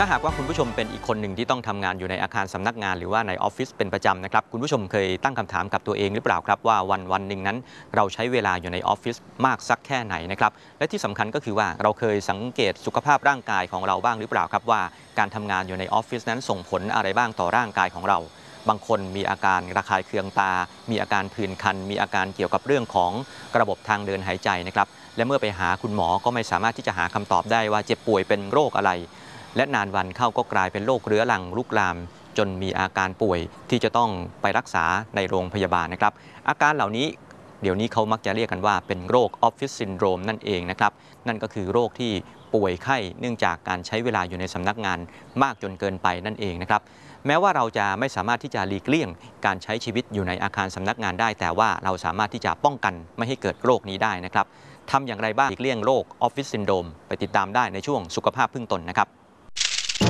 ถ้าหากว่าคุณผู้ชมเป็นอีกคนหนึ่งที่ต้องทำงานอยู่ในอาคารสำนักงานหรือว่าในออฟฟิศเป็นประจำนะครับคุณผู้ชมเคยตั้งคำถามกับตัวเองหรือเปล่าครับว่าวันหนึ่งนั้นเราใช้เวลาอยู่ในออฟฟิศมากสักแค่ไหนนะครับและที่สำคัญก็คือว่าเราเคยสังเกตสุขภาพร่างกายของเราบ้างหรือเปล่าครับว่าการทำงานอยู่ในออฟฟิศนั้นส่งผลอะไรบ้างต่อร่างกายของเราบางคนมีอาการระคายเคืองตามีอาการผื่นคันมีอาการเกี่ยวกับเรื่องของระบบทางเดินหายใจนะครับและเมื่อไปหาคุณหมอก็ไม่สามารถที่จะหาคำตอบได้ว่าเจ็บป่วยเป็นโรคอะไรและนานวันเข้าก็กลายเป็นโรคเรื้อรังลุกลามจนมีอาการป่วยที่จะต้องไปรักษาในโรงพยาบาลนะครับอาการเหล่านี้เดี๋ยวนี้เขามักจะเรียกกันว่าเป็นโรคออฟฟิศซินโดรมนั่นเองนะครับนั่นก็คือโรคที่ป่วยไข้เนื่องจากการใช้เวลาอยู่ในสำนักงานมากจนเกินไปนั่นเองนะครับแม้ว่าเราจะไม่สามารถที่จะหลีกเลี่ยงการใช้ชีวิตอยู่ในอาคารสำนักงานได้แต่ว่าเราสามารถที่จะป้องกันไม่ให้เกิดโรคนี้ได้นะครับทำอย่างไรบ้างหลีกเลี่ยงโรคออฟฟิศซินโดรมไปติดตามได้ในช่วงสุขภาพพึ่งตนนะครับ